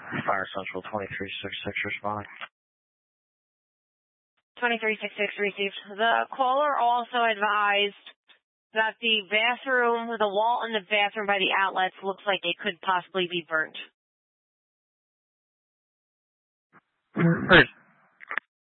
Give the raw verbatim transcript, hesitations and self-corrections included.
Fire Central twenty-three sixty-six responding. twenty-three sixty-six received. The caller also advised that the bathroom, the wall in the bathroom by the outlets looks like it could possibly be burnt. First,